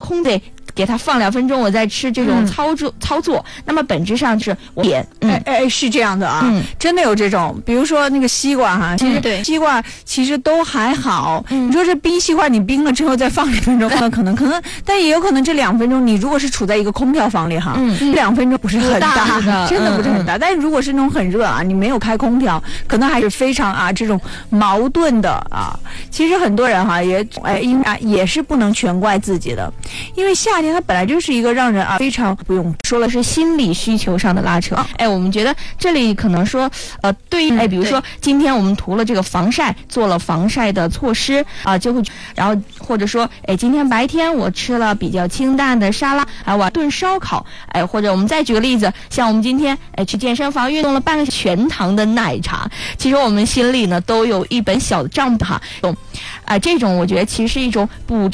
空得给它放2分钟，我再吃这种操作。那么本质上是我也是这样的啊，真的有这种，比如说那个西瓜哈，其实对西瓜其实都还好。你说这冰西瓜，你冰了之后再放2分钟，可能，但也有可能这2分钟，你如果是处在一个空调房里哈，2分钟不是很大，真的不是很大。但是如果是那种很热啊，你没有开空调，可能还是非常这种矛盾的啊。其实很多人哈也是不能全怪自己的，因为夏天它本来就是一个让人非常不用说的是心理需求上的拉扯。我们觉得这里可能说对于比如说今天我们涂了这个防晒，做了防晒的措施就会，然后或者说今天白天我吃了比较清淡的沙拉，我炖烧烤，或者我们再举个例子，像我们今天去健身房运动了半个全糖的奶茶，其实我们心里呢都有一本小的账哈，这种我觉得其实是一种补